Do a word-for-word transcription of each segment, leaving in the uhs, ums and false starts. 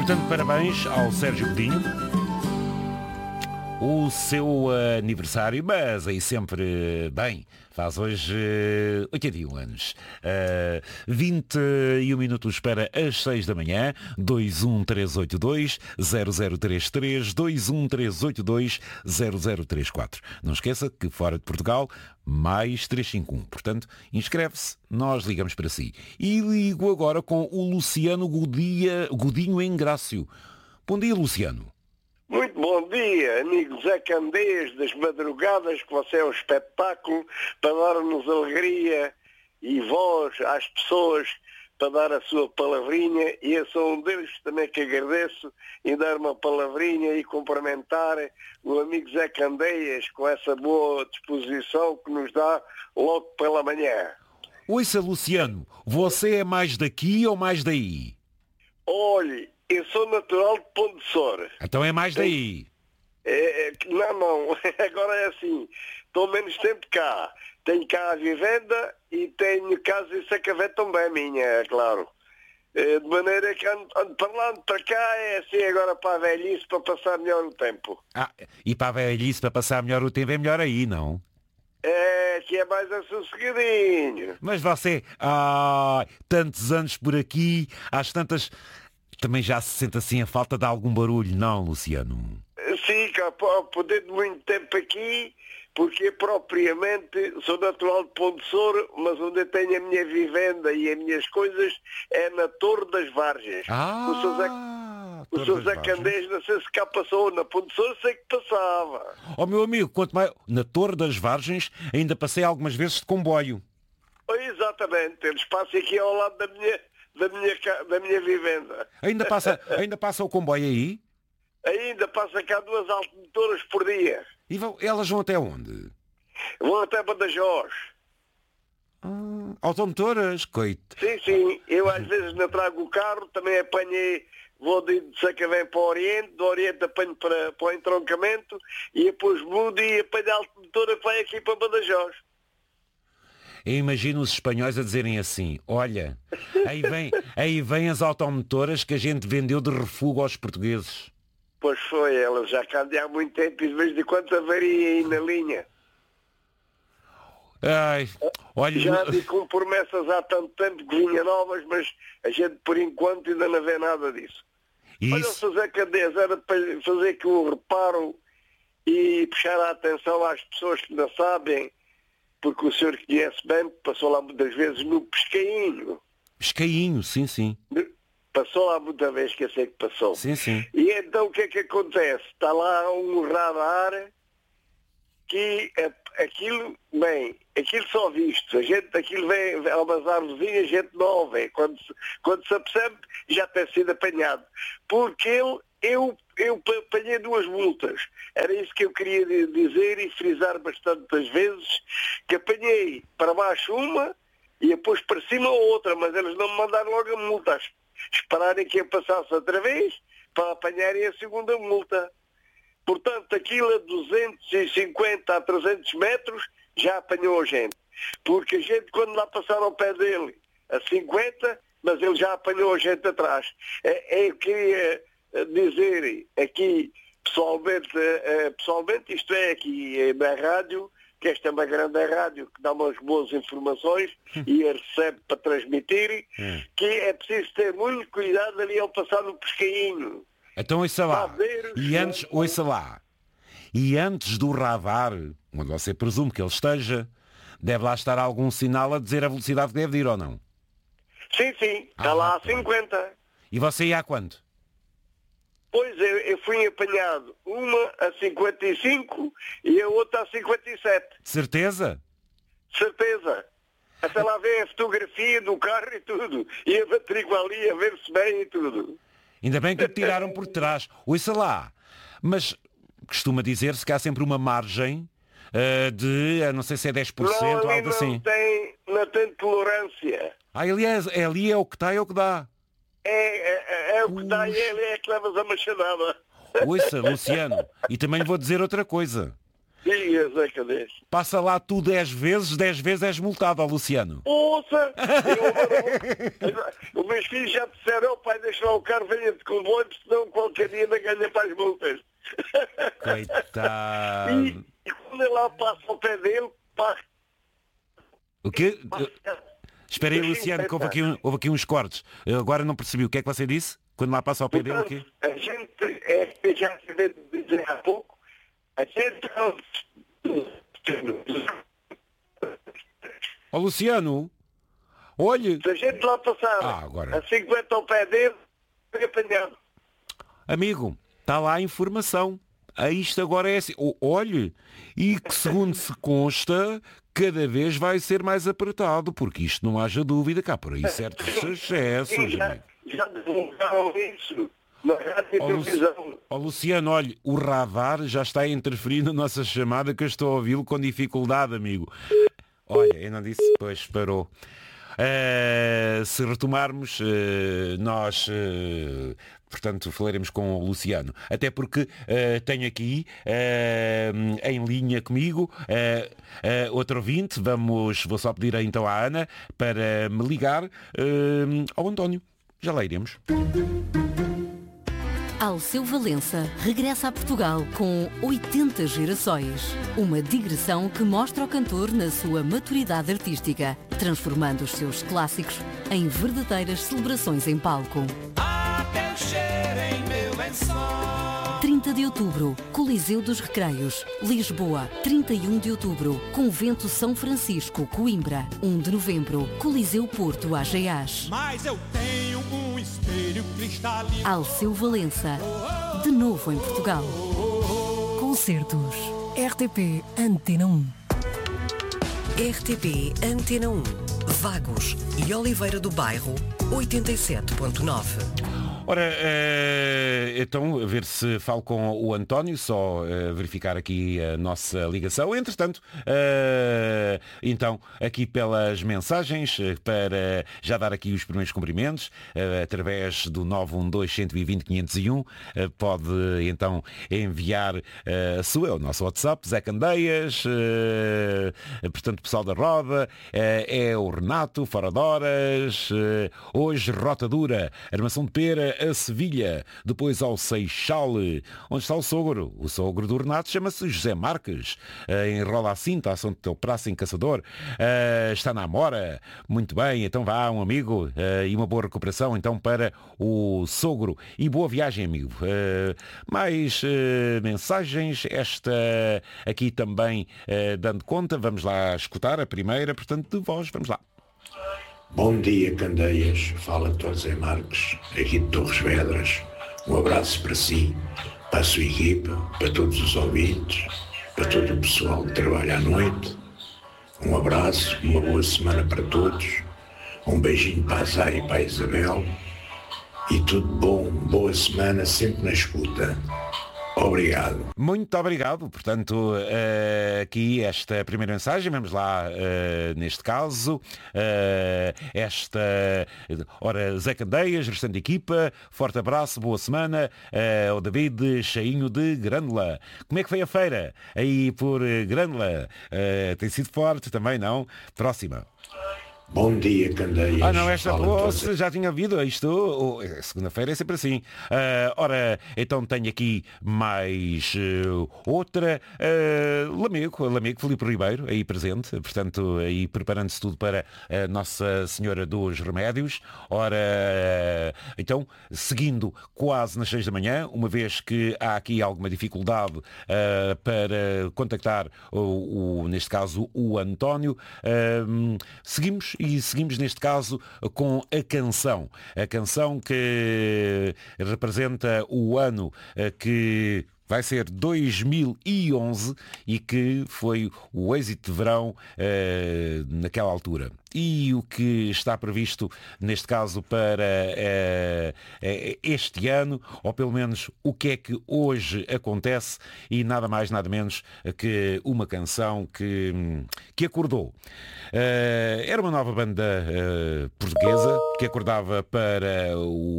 portanto, parabéns ao Sérgio Godinho. O seu aniversário, mas aí sempre bem, faz hoje uh, oitenta e um anos. Uh, vinte e um minutos para as seis da manhã, dois um três oito dois zero zero três três, dois um três oito dois zero zero três quatro. Não esqueça que fora de Portugal, mais três cinco um. Portanto, inscreve-se, nós ligamos para si. E ligo agora com o Luciano Godia, Godinho em Grácio. Bom dia, Luciano. Muito bom dia, amigo Zé Candeias das madrugadas, que você é um espetáculo para dar-nos alegria e voz às pessoas para dar a sua palavrinha, e eu sou um deles também que agradeço em dar uma palavrinha e cumprimentar o amigo Zé Candeias com essa boa disposição que nos dá logo pela manhã. Ouça, Luciano, você é mais daqui ou mais daí? Olhe, eu sou natural de Ponte de Sor. Então é mais daí. É, é, não, não. Agora é assim. Estou menos tempo cá. Tenho cá a vivenda e tenho casa em Sacavém também, minha, é claro. É, de maneira que ando, ando para lá, ando para cá, é assim agora para a velhice, para passar melhor o tempo. Ah, e para a velhice, para passar melhor o tempo, é melhor aí, não? É, que é mais assossegadinho. Mas você, ah, tantos anos por aqui, às tantas... Também já se sente assim a falta de algum barulho, não, Luciano? Sim, ao poder de muito tempo aqui, porque propriamente sou natural de Ponte de Sor, mas onde eu tenho a minha vivenda e as minhas coisas é na Torre das Vargens. Ah, o seu Zé, o seu Zé Candeias, não sei se cá passou, na Ponte de Sor sei que passava. Ó oh, meu amigo, quanto mais... na Torre das Vargens ainda passei algumas vezes de comboio. Oh, exatamente, eles passam aqui ao lado da minha... Da minha, da minha vivenda. Ainda passa, ainda passa o comboio aí? Ainda passa cá duas automotoras por dia. E vão, elas vão até onde? Vão até Badajoz. Ah, automotoras? Coito. Sim, sim. Eu às vezes não trago o carro, também apanhei, vou de Sacavém para o Oriente, do Oriente apanho para, para o entroncamento e depois mudo e apanho a automotora que vai aqui para Badajoz. Eu imagino os espanhóis a dizerem assim, olha, aí vem, aí vem as automotoras que a gente vendeu de refúgio aos portugueses. Pois foi, elas já cá há muito tempo e de vez em quando avaria aí na linha. Ai, olha... Já vi com promessas há tanto tempo que vinha novas, mas a gente por enquanto ainda não vê nada disso. Isso. Olha, o José Candeias, era para fazer aqui um reparo e puxar a atenção às pessoas que não sabem, porque o senhor conhece bem, passou lá muitas vezes no Pescainho. Pescainho, sim, sim. Passou lá muita vez, que eu sei que passou. Sim, sim. E então o que é que acontece? Está lá um radar que aquilo, bem, aquilo só visto. A gente, aquilo vem a umas árvorezinhas, a gente não vê. Quando, quando se apercebe, já tem sido apanhado. Porque ele, eu, eu apanhei duas multas. Era isso que eu queria dizer e frisar bastantes vezes, que apanhei para baixo uma e depois para cima outra, mas eles não me mandaram logo a multa. Esperarem que eu passasse outra vez para apanharem a segunda multa. Portanto, aquilo a duzentos e cinquenta a trezentos metros já apanhou a gente. Porque a gente, quando lá passaram ao pé dele a cinquenta, mas ele já apanhou a gente atrás. É, eu queria dizer aqui, pessoalmente, pessoalmente, isto é aqui na rádio, que esta é uma grande rádio que dá umas boas informações e a recebe para transmitir, hum. que é preciso ter muito cuidado ali ao passar no Pescainho. Então ouça lá, e antes, ouça lá, e antes do radar, onde você presume que ele esteja, deve lá estar algum sinal a dizer a velocidade que deve ir ou não? Sim, sim, está ah, lá a cinquenta. E você ia a quanto? Pois, eu, eu fui apanhado uma a cinquenta e cinco e a outra a cinquenta e sete. Certeza? Certeza. Até lá vem a fotografia do carro e tudo. E a matrícula ali a ver-se bem e tudo. Ainda bem que o tiraram por trás. Ouça lá. Mas costuma dizer-se que há sempre uma margem uh, de, não sei se é dez por cento ou algo assim. Não tem, não tem tolerância. Ah, aliás, ali é o que está e é o que dá. É, é, é o que dá e ele é que levas a machadada. Ouça, Luciano, e também lhe vou dizer outra coisa. Diga, Zé Cadês. Passa lá tu dez vezes, dez vezes és multado, ó Luciano. Ouça! Os meus filhos já disseram, oh, pai, deixa lá o carro, venha-te com o comboio, senão qualquer dia ainda ganha para as multas. Coitado. E, e quando ele lá passa ao pé dele, passa. O quê? passa Espera aí, Luciano, que houve aqui, um- houve aqui uns cortes. Eu agora não percebi. O que é que você disse? Quando lá passa ao pé dele, o quê? A gente, é, já acabei de dizer há pouco, a gente... Ó Luciano, olhe, Se a gente lá passar Ah, agora. a cinquenta ao pé dele, foi apanhado. amigo, está lá a informação. A isto agora é assim. O- Olhe, e que segundo se consta, cada vez vai ser mais apertado, porque isto não haja dúvida, cá por aí certos excessos, já, amigo. já divulgaram isso na rádio e Ó, Lu- televisão. ó, Luciano, olhe, o radar já está a interferir na nossa chamada, que eu estou a ouvi-lo com dificuldade, amigo. Olha, eu não disse, pois parou. Eh, se retomarmos, eh, nós, eh, portanto, falaremos com o Luciano. Até porque eh, tenho aqui eh, em linha comigo eh, eh, outro ouvinte. Vamos, vou só pedir então à Ana para me ligar eh, ao António. Já lá iremos. Alceu Valença regressa a Portugal com oitenta gerações. Uma digressão que mostra o cantor na sua maturidade artística, transformando os seus clássicos em verdadeiras celebrações em palco. Até o cheiro em meu lençol. trinta de outubro, Coliseu dos Recreios, Lisboa. trinta e um de outubro, Convento São Francisco, Coimbra. um de novembro, Coliseu Porto, Ageás. Mas eu tenho um espelho cristalino. Alceu Valença, de novo em Portugal. Concertos. R T P Antena um. R T P Antena um. Vagos e Oliveira do Bairro, oitenta e sete ponto nove. Ora, eh, então, a ver se falo com o António, só eh, verificar aqui a nossa ligação. Entretanto, eh, então, aqui pelas mensagens, eh, para já dar aqui os primeiros cumprimentos, eh, através do nove um dois, um dois zero, quinhentos e um, eh, pode então enviar eh, a sua, o nosso WhatsApp, Zé Candeias, eh, portanto, pessoal da Roda, eh, é o Renato, fora de horas, eh, hoje Rota Dura, Armação de Pera, a Sevilha, depois ao Seixal. Onde está o sogro? O sogro do Renato chama-se José Marques, em Rola a Cinta, a São Teu Praça, em Caçador. Uh, está na Amora. Muito bem, então vá, um amigo, uh, e uma boa recuperação então para o sogro. E boa viagem, amigo. Uh, mais uh, mensagens, esta aqui também uh, dando conta. Vamos lá escutar a primeira, portanto, de voz. Vamos lá. Bom dia, Candeias. Fala Doutor Zé Marques, aqui de Torres Vedras. Um abraço para si, para a sua equipa, para todos os ouvintes, para todo o pessoal que trabalha à noite. Um abraço, uma boa semana para todos. Um beijinho para a Zá e para a Isabel. E tudo bom, boa semana, sempre na escuta. Obrigado. Muito obrigado. Portanto, uh, aqui esta primeira mensagem, vamos lá, uh, neste caso, uh, esta, ora, Zé Candeias, restante equipa, forte abraço, boa semana, uh, o David Cheinho de Grândola. Como é que foi a feira aí por Grândola? Uh, tem sido forte também, não? Próxima. Bom dia, Candeias. Ah, não, esta Fala, posse Doutor já tinha havido isto. Oh, segunda-feira é sempre assim. Uh, ora, então tenho aqui mais uh, outra. Uh, Lamego, Lamego, Filipe Ribeiro, aí presente. Portanto, aí preparando-se tudo para a Nossa Senhora dos Remédios. Ora, uh, então, seguindo quase nas seis da manhã, uma vez que há aqui alguma dificuldade uh, para contactar, o, o, neste caso, o António, uh, seguimos e seguimos neste caso com a canção. A canção que representa o ano que vai ser dois mil e onze e que foi o êxito de verão uh, naquela altura. E o que está previsto, neste caso, para uh, uh, este ano, ou pelo menos o que é que hoje acontece, e nada mais, nada menos que uma canção que, que acordou. Uh, era uma nova banda uh, portuguesa que acordava para o público.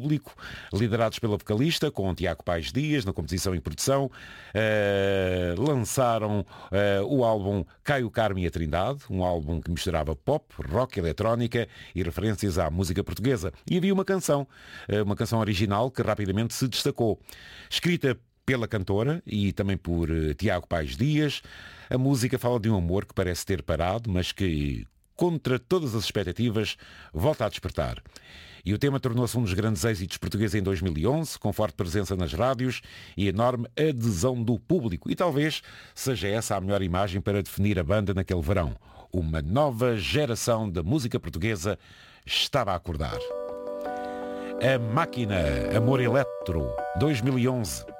Público, liderados pela vocalista, com Tiago Paes Dias na composição e produção. Uh, lançaram uh, o álbum Caio Carme e a Trindade, um álbum que misturava pop, rock, eletrónica e referências à música portuguesa. E havia uma canção, uh, uma canção original que rapidamente se destacou. Escrita pela cantora e também por uh, Tiago Paes Dias, a música fala de um amor que parece ter parado, mas que, contra todas as expectativas, volta a despertar. E o tema tornou-se um dos grandes êxitos portugueses em dois mil e onze, com forte presença nas rádios e enorme adesão do público. E talvez seja essa a melhor imagem para definir a banda naquele verão. Uma nova geração da música portuguesa estava a acordar. A Máquina, Amor Eletro, dois mil e onze.